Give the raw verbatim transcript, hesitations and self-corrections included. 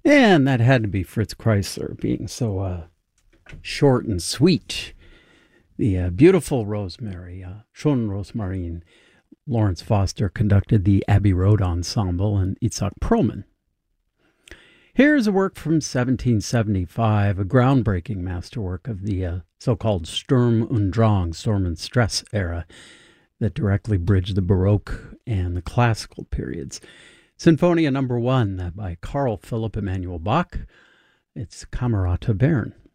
And that had to be Fritz Kreisler being so uh, short and sweet. The uh, beautiful Rosemary, uh, Schon Rosmarin. Lawrence Foster conducted the Abbey Road Ensemble and Itzhak Perlman. Here's a work from seventeen seventy-five, a groundbreaking masterwork of the uh, so-called Sturm und Drang, Storm and Stress era that directly bridged the Baroque and the classical periods. Sinfonia number one by Carl Philipp Emanuel Bach. It's Camerata Bern.